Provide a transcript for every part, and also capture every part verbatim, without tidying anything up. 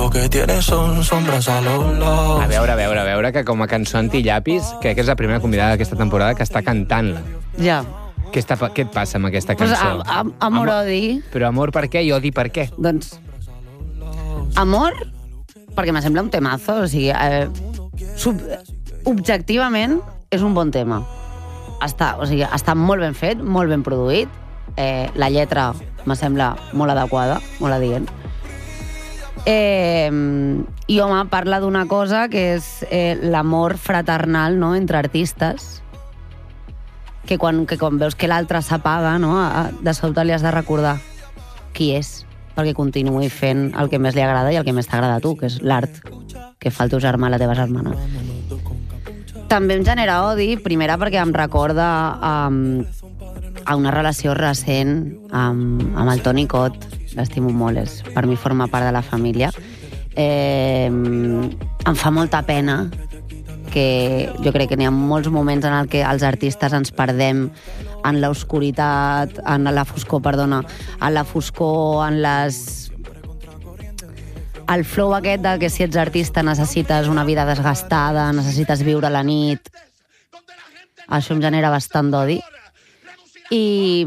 lo que tiene son sombras a los lados. A veure, a veure, a veure, que com a cançó anti-llapis, crec que és la primera convidada d'aquesta temporada que està cantant-la. Ja. Què, està, què et passa amb aquesta Pues cançó? a, a, amor, odi. Però amor per què i odi per què? Doncs, amor, perquè me sembla un temazo, o sigui, eh, sub, objectivament és un bon tema. Està, o sigui, està molt ben fet, molt ben produït, eh, la lletra me sembla molt adequada, molt adient. Eh, I, home, parla d'una cosa que és eh, l'amor fraternal, no?, entre artistes, que quan, que quan veus que l'altre s'apaga, no?, de sobte li has de recordar qui és, perquè continuï fent el que més li agrada i el que més t'agrada a tu, que és l'art que fa el teu germà, la teva germana. També em genera odi, primera perquè em recorda um, a una relació recent amb, amb el Toni Cot, l'estimo molt, és, per mi forma part de la família. Eh, em fa molta pena que jo crec que n'hi ha molts moments en el que els artistes ens perdem en l'oscuritat, en la foscor, perdona, en la foscor, en les... El flow aquest de que si ets artista necessites una vida desgastada, necessites viure la nit. Això em genera bastant d'odi. I...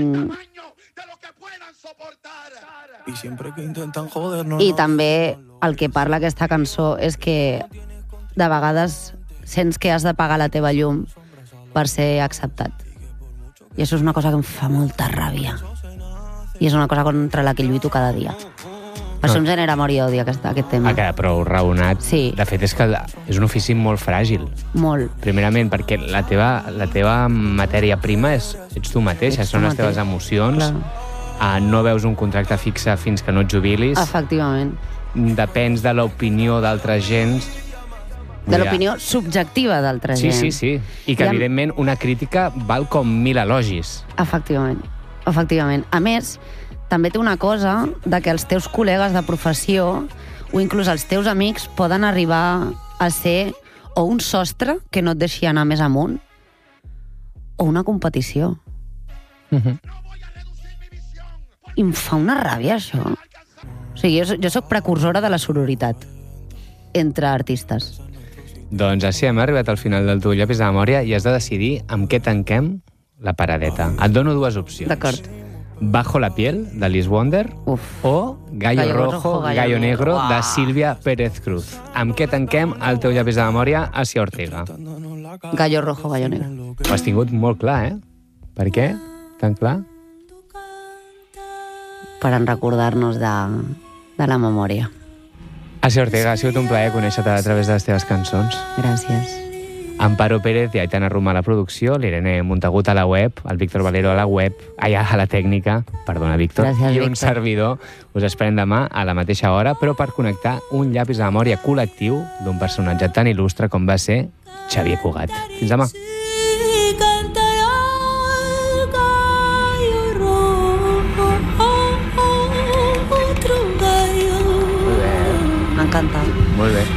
Y siempre que intentan jodernos, I també el que parla aquesta cançó és que de vegades sents que has de pagar la teva llum per ser acceptat. I això és una cosa que em fa molta ràbia. I és una cosa contra la que lluito cada dia. Per això em genera amor i odi aquest, aquest tema. Ha quedat prou raonat. Sí. De fet, és que és un ofici molt fràgil. Molt. Primerament, perquè la teva, la teva matèria prima és, ets tu mateixa, Ets tu són les teves mateix. emocions. Uh, no veus un contracte fixe fins que no et jubilis. Efectivament. Depens de l'opinió d'altra gent. De l'opinió subjectiva d'altra Sí, gent. sí, sí. I que, I amb- evidentment, una crítica val com mil elogis. Efectivament. Efectivament. A més, també té una cosa de que els teus col·legues de professió o inclús els teus amics poden arribar a ser o un sostre que no et deixi anar més amunt o una competició. Uh-huh. I em fa una ràbia, això. O sigui, jo, jo soc precursora de la sororitat entre artistes. Doncs així hem arribat al final del teu llapis de memòria i has de decidir amb què tanquem la paradeta. Et dono dues opcions. D'acord. Bajo la piel, de Liz Wonder, Uf. o Gallo, Gallo Rojo, Rojo, Gallo, Gallo Negro, Negro. de Uah. Sílvia Pérez Cruz. Amb què tanquem el teu llapis de memòria a Sia Ortega? Gallo Rojo, Gallo Negro. Ho has tingut molt clar, eh? Per què? Tan clar? Per en recordar-nos de, de la memòria. Asia Ortega, ha sigut un plaer conèixer-te a través de les teves cançons. Gràcies. Amparo Pérez i Aitana Ruma a la producció, l'Irene Montagut a la web, el Víctor Valero a la web, allà a la tècnica, perdona, Víctor, Gràcies, i un Víctor. servidor. Us esperem demà a la mateixa hora, però per connectar un llapis de memòria col·lectiu d'un personatge tan il·lustre com va ser Xavier Cugat. Fins demà. M'ha encantat. Molt bé.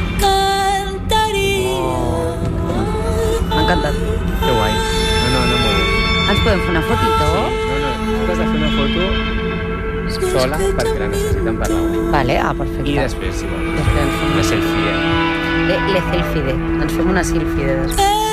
M'ha encantat. Que guai. No, no, no, molt bé. Ens podem fer una fotito? No, no, tu has de fer una foto sola perquè la necessitem per la web. Vale, ah, perfecte. I després, si vols, Després ens fem una selfie. una... Le, le selfie de. Ens fem una selfie de després.